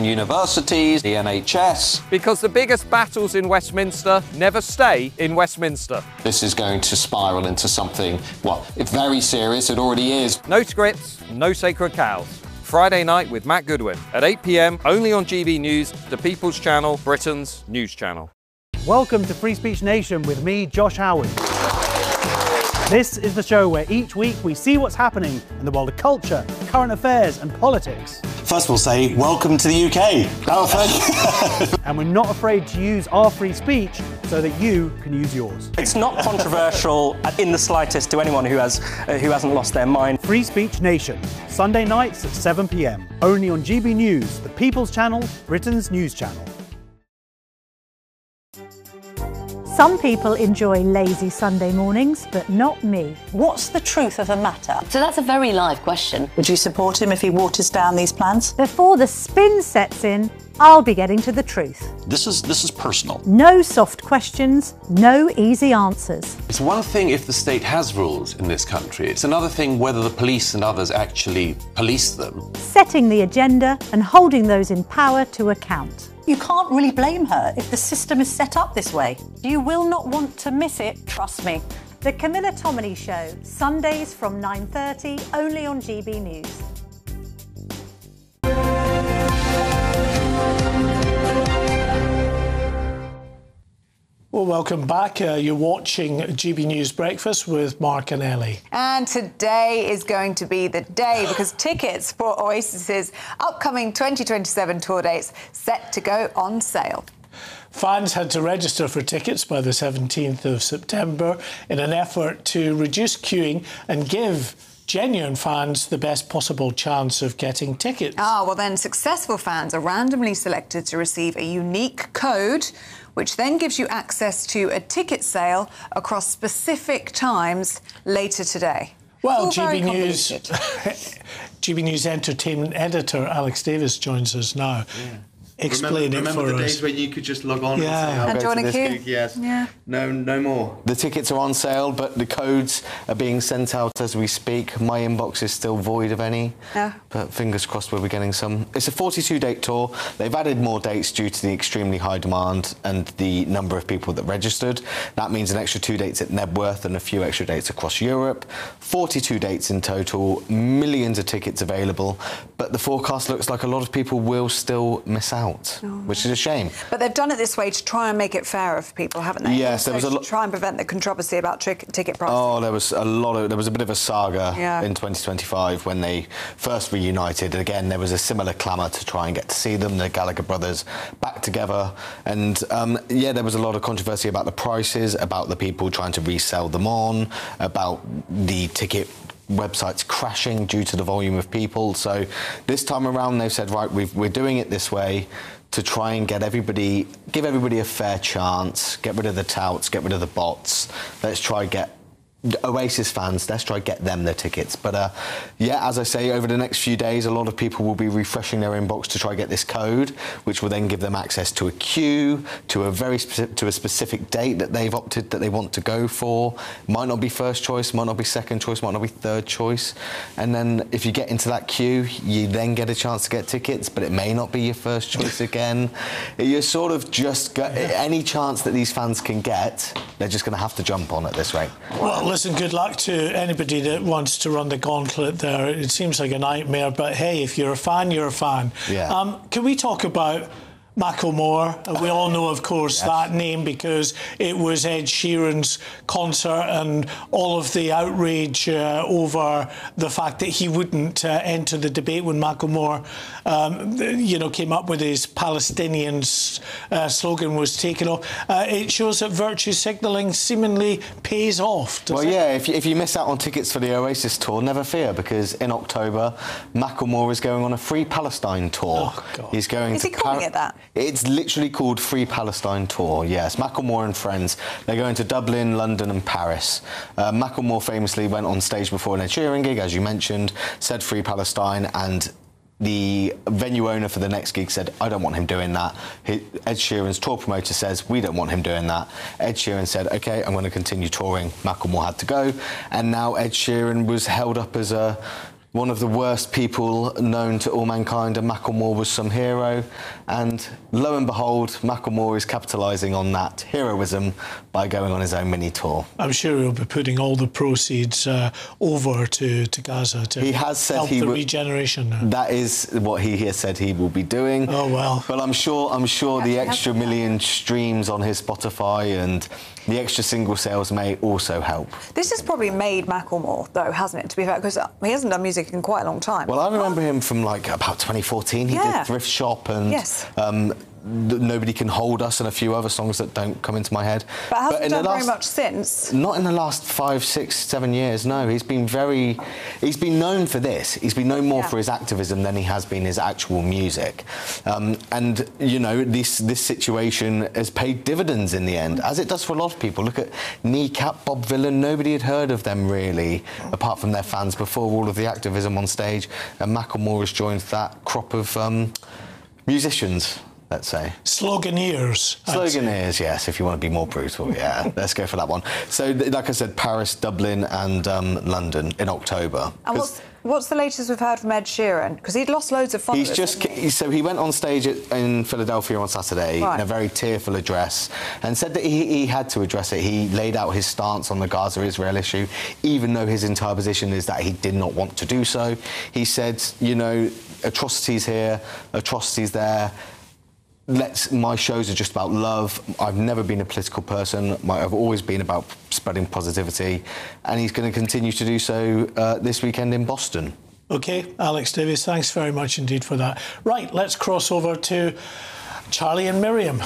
universities, the NHS. Because the biggest battles in Westminster never stay in Westminster. This is going to spiral into something, well, very serious. It already is. No scripts, no sacred cows. Friday night with Matt Goodwin at 8 p.m, only on GB News, the People's Channel, Britain's news channel. Welcome to Free Speech Nation with me, Josh Howard. This is the show where each week we see what's happening in the world of culture, current affairs and politics. First we'll say, welcome to the UK. Oh, thank you. And we're not afraid to use our free speech so that you can use yours. It's not controversial in the slightest to anyone who hasn't lost their mind. Free Speech Nation, Sunday nights at 7 p.m, only on GB News, the People's Channel, Britain's news channel. Some people enjoy lazy Sunday mornings, but not me. What's the truth of the matter? So that's a very live question. Would you support him if he waters down these plans? Before the spin sets in, I'll be getting to the truth. This is personal. No soft questions, no easy answers. It's one thing if the state has rules in this country. It's another thing whether the police and others actually police them. Setting the agenda and holding those in power to account. You can't really blame her if the system is set up this way. You will not want to miss it, trust me. The Camilla Tominey Show, Sundays from 9:30, only on GB News. Well, welcome back. You're watching GB News Breakfast with Mark and Ellie. And today is going to be the day because tickets for Oasis's upcoming 2027 tour dates set to go on sale. Fans had to register for tickets by the 17th of September in an effort to reduce queuing and give genuine fans the best possible chance of getting tickets. Well then successful fans are randomly selected to receive a unique code which then gives you access to a ticket sale across specific times later today. Well, GB News entertainment editor Alex Davis joins us now. Yeah. Explain remember it for the us. days where you could just log on and say, I'll and go to this queue. gig. Yes. Yeah. No more. The tickets are on sale, but the codes are being sent out as we speak. My inbox is still void of any, but fingers crossed we'll be getting some. It's a 42-date tour. They've added more dates due to the extremely high demand and the number of people that registered. That means an extra 2 dates at Nebworth and a few extra dates across Europe. 42 dates in total, millions of tickets available, but the forecast looks like a lot of people will still miss out. Which is a shame. But they've done it this way to try and make it fairer for people, haven't they? Yes, there was a lot. To try and prevent the controversy about ticket prices. Oh, there was a bit of a saga in 2025 when they first reunited. Again, there was a similar clamour to try and get to see them, the Gallagher brothers, back together. And there was a lot of controversy about the prices, about the people trying to resell them on, about the ticket websites crashing due to the volume of people. So this time around they've said, right, we're doing it this way to try and give everybody a fair chance, get rid of the touts, get rid of the bots. Let's try get Oasis fans, let's try get them their tickets. But as I say, over the next few days, a lot of people will be refreshing their inbox to try get this code, which will then give them access to a queue, to a specific date that they've opted that they want to go for. Might not be first choice, might not be second choice, might not be third choice. And then if you get into that queue, you then get a chance to get tickets, but it may not be your first choice again. You sort of just get any chance that these fans can get, they're just going to have to jump on at this rate. Well, listen, good luck to anybody that wants to run the gauntlet there. It seems like a nightmare, but hey, if you're a fan, you're a fan. Yeah. Can we talk about Macklemore? We all know, of course, that name because it was Ed Sheeran's concert and all of the outrage over the fact that he wouldn't enter the debate when Macklemore, came up with his Palestinian slogan was taken off. It shows that virtue signalling seemingly pays off. Well, if you miss out on tickets for the Oasis tour, never fear, because in October, Macklemore is going on a Free Palestine tour. Oh, God. He's going Is he calling it that? It's literally called Free Palestine Tour, yes. Macklemore and friends. They're going to Dublin, London and Paris. Macklemore famously went on stage before an Ed Sheeran gig, as you mentioned, said Free Palestine, and the venue owner for the next gig said, I don't want him doing that. Ed Sheeran's tour promoter says, we don't want him doing that. Ed Sheeran said, OK, I'm going to continue touring. Macklemore had to go. And now Ed Sheeran was held up as a one of the worst people known to all mankind, and Macklemore was some hero. And lo and behold, Macklemore is capitalising on that heroism by going on his own mini tour. I'm sure he'll be putting all the proceeds over to Gaza to he has said help he the regeneration. That is what he has said he will be doing. Oh well. But I'm sure the extra million streams on his Spotify and the extra single sales may also help. This has probably made Macklemore, though, hasn't it, to be fair, because he hasn't done music in quite a long time. Well, I remember him from, like, about 2014. He did Thrift Shop and... Yes. Nobody Can Hold Us and a few other songs that don't come into my head. But hasn't done very much since. Not in the last 5, 6, 7 years, no. He's been known for this. He's been known more for his activism than he has been his actual music. And, you know, this situation has paid dividends in the end, as it does for a lot of people. Look at Kneecap, Bob Vylan. Nobody had heard of them, really, apart from their fans before all of the activism on stage. And Macklemore has joined that crop of musicians, let's say. Sloganeers. Sloganeers, yes, if you want to be more brutal, yeah. Let's go for that one. So, like I said, Paris, Dublin and London in October. And what's the latest we've heard from Ed Sheeran? Because he'd lost loads of followers. So he went on stage in Philadelphia on Saturday in a very tearful address and said that he had to address it. He laid out his stance on the Gaza-Israel issue, even though his entire position is that he did not want to do so. He said, you know, atrocities here, atrocities there. My shows are just about love. I've never been a political person. I've always been about spreading positivity. And he's going to continue to do so this weekend in Boston. OK, Alex Davies, thanks very much indeed for that. Right, let's cross over to Charlie and Miriam.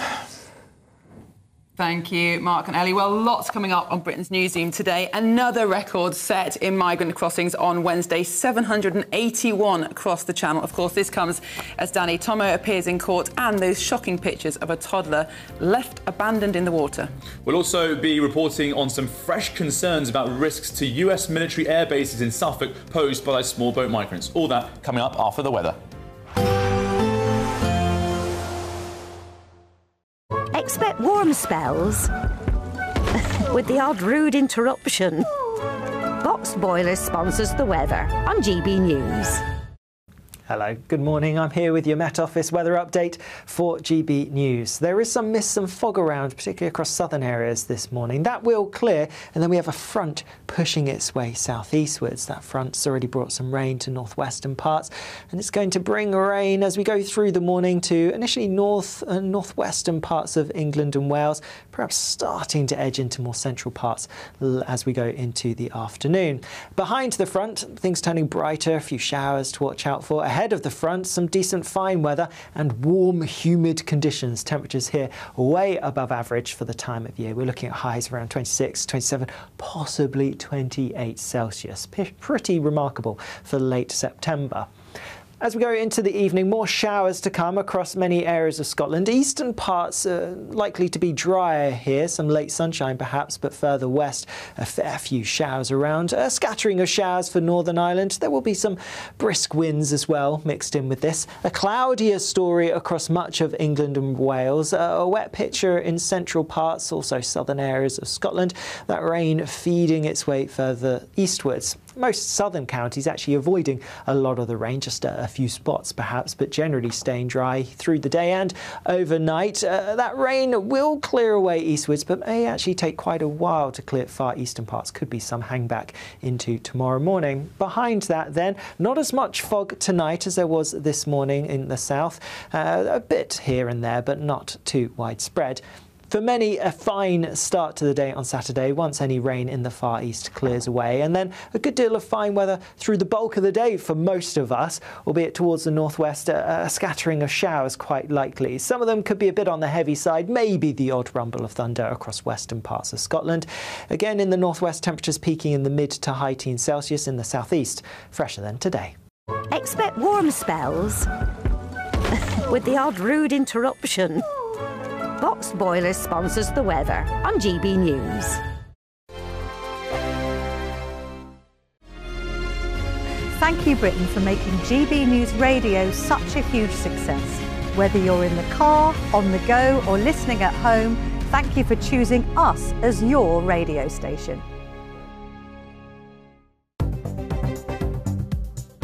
Thank you, Mark and Ellie. Well, lots coming up on Britain's Newsroom today. Another record set in migrant crossings on Wednesday, 781 across the channel. Of course, this comes as Danny Tomo appears in court and those shocking pictures of a toddler left abandoned in the water. We'll also be reporting on some fresh concerns about risks to US military air bases in Suffolk posed by those small boat migrants. All that coming up after the weather. Expect warm spells with the odd rude interruption. Box Boilers sponsors the weather on GB News. Hello, good morning. I'm here with your Met Office weather update for GB News. There is some mist and fog around, particularly across southern areas this morning. That will clear, and then we have a front pushing its way southeastwards. That front's already brought some rain to northwestern parts, and it's going to bring rain as we go through the morning to initially north and northwestern parts of England and Wales, perhaps starting to edge into more central parts as we go into the afternoon. Behind the front, things turning brighter, a few showers to watch out for. Ahead of the front, some decent fine weather and warm, humid conditions. Temperatures here way above average for the time of year. We're looking at highs around 26, 27, possibly 28 Celsius. Pretty remarkable for late September. As we go into the evening, more showers to come across many areas of Scotland. Eastern parts are likely to be drier here, some late sunshine perhaps, but further west, a fair few showers around. A scattering of showers for Northern Ireland. There will be some brisk winds as well mixed in with this. A cloudier story across much of England and Wales. A wet picture in central parts, also southern areas of Scotland. That rain feeding its way further eastwards. Most southern counties actually avoiding a lot of the rain, just a few spots perhaps, but generally staying dry through the day and overnight. That rain will clear away eastwards, but may actually take quite a while to clear far eastern parts. Could be some hangback into tomorrow morning. Behind that then, not as much fog tonight as there was this morning in the south. A bit here and there, but not too widespread. For many, a fine start to the day on Saturday once any rain in the far east clears away, and then a good deal of fine weather through the bulk of the day for most of us, albeit towards the northwest, a scattering of showers quite likely. Some of them could be a bit on the heavy side, maybe the odd rumble of thunder across western parts of Scotland. Again, in the northwest, temperatures peaking in the mid to high teens Celsius. In the southeast, fresher than today. Expect warm spells with the odd rude interruption. Box Boilers sponsors the weather on GB News. Thank you, Britain, for making GB News Radio such a huge success. Whether you're in the car, on the go, or listening at home, thank you for choosing us as your radio station.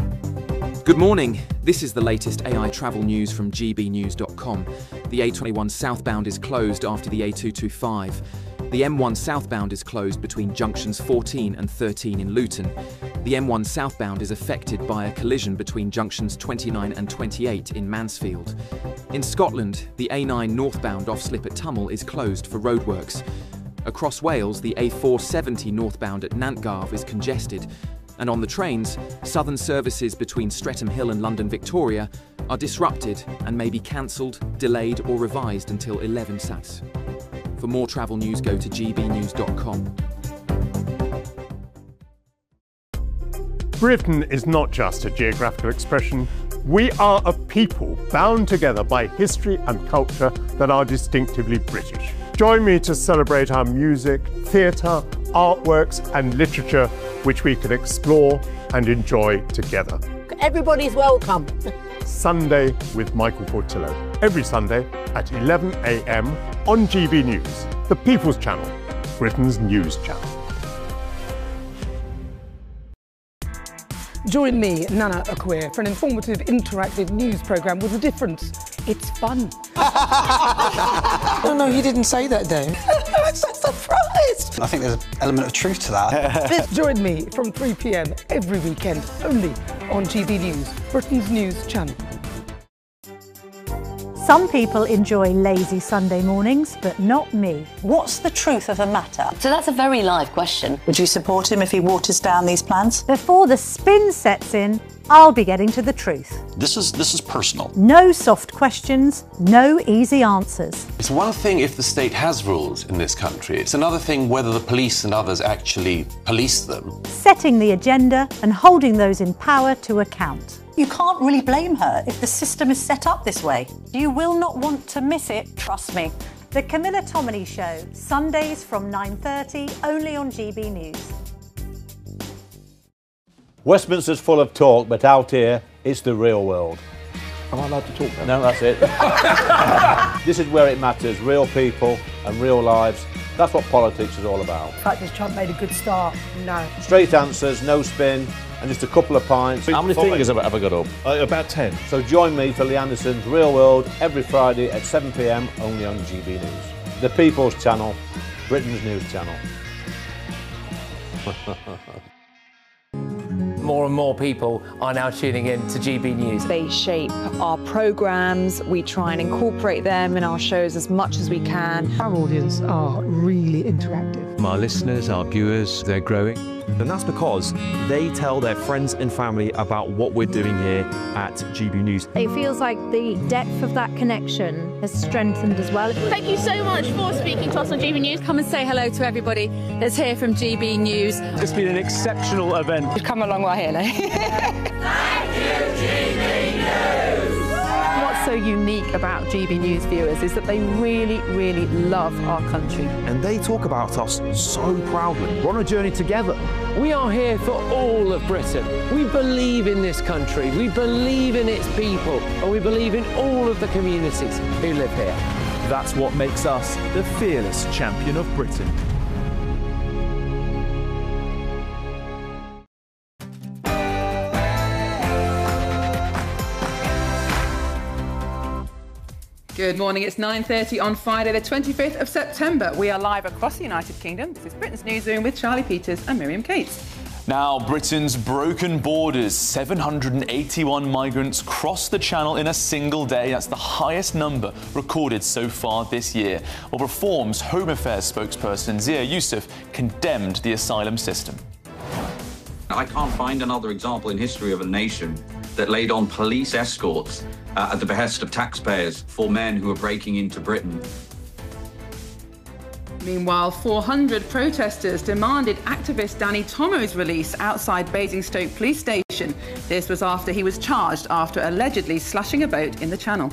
Good morning. This is the latest AI travel news from gbnews.com. The A21 southbound is closed after the A225. The M1 southbound is closed between junctions 14 and 13 in Luton. The M1 southbound is affected by a collision between junctions 29 and 28 in Mansfield. In Scotland, the A9 northbound off Slip at Tummel is closed for roadworks. Across Wales, the A470 northbound at Nantgarv is congested. And on the trains, southern services between Streatham Hill and London Victoria are disrupted and may be cancelled, delayed or revised until 11 SAS. For more travel news, go to gbnews.com. Britain is not just a geographical expression. We are a people bound together by history and culture that are distinctively British. Join me to celebrate our music, theatre, artworks and literature which we can explore and enjoy together. Everybody's welcome. Sunday with Michael Portillo. Every Sunday at 11 a.m. on GB News, the People's Channel, Britain's news channel. Join me, Nana Akweer, for an informative, interactive news programme with a difference. It's fun. No, he didn't say that, Dave. I'm so surprised. I think there's an element of truth to that. Join me from 3 p.m. every weekend, only on GB News, Britain's news channel. Some people enjoy lazy Sunday mornings, but not me. What's the truth of the matter? So that's a very live question. Would you support him if he waters down these plans? Before the spin sets in, I'll be getting to the truth. This is personal. No soft questions, no easy answers. It's one thing if the state has rules in this country. It's another thing whether the police and others actually police them. Setting the agenda and holding those in power to account. You can't really blame her if the system is set up this way. You will not want to miss it, trust me. The Camilla Tominey Show, Sundays from 9:30, only on GB News. Westminster's full of talk, but out here, it's the real world. Am I allowed to talk now? No, that's it. This is where it matters, real people and real lives. That's what politics is all about. The fact is Trump made a good start. No. Straight answers, no spin, and just a couple of pints. How many fingers have I got up? About 10. So join me for Lee Anderson's Real World every Friday at 7 p.m. only on GB News. The People's Channel, Britain's news channel. More and more people are now tuning in to GB News. They shape our programmes, we try and incorporate them in our shows as much as we can. Our audience are really interactive. Our listeners, our viewers, they're growing. And that's because they tell their friends and family about what we're doing here at GB News. It feels like the depth of that connection has strengthened as well. Thank you so much for speaking to us on GB News. Come and say hello to everybody that's here from GB News. It's been an exceptional event. We've come a long way here now. Thank you, GB News! What's so unique about GB News viewers is that they really, really love our country. And they talk about us so proudly. We're on a journey together. We are here for all of Britain. We believe in this country, we believe in its people, and we believe in all of the communities who live here. That's what makes us the fearless champion of Britain. Good morning, it's 9:30 on Friday the 25th of September. We are live across the United Kingdom. This is Britain's Newsroom with Charlie Peters and Miriam Cates. Now, Britain's broken borders. 781 migrants crossed the Channel in a single day. That's the highest number recorded so far this year. Well, Reform's Home Affairs spokesperson Zia Youssef condemned the asylum system. I can't find another example in history of a nation that laid on police escorts at the behest of taxpayers for men who are breaking into Britain. Meanwhile, 400 protesters demanded activist Danny Tomo's release outside Basingstoke Police Station. This was after he was charged after allegedly slashing a boat in the Channel.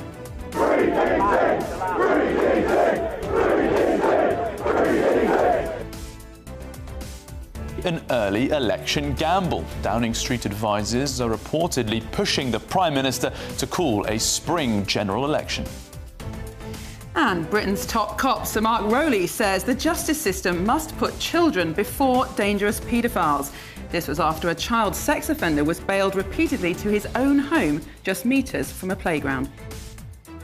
An early election gamble. Downing Street advisors are reportedly pushing the Prime Minister to call a spring general election. And Britain's top cop, Sir Mark Rowley, says the justice system must put children before dangerous paedophiles. This was after a child sex offender was bailed repeatedly to his own home, just metres from a playground.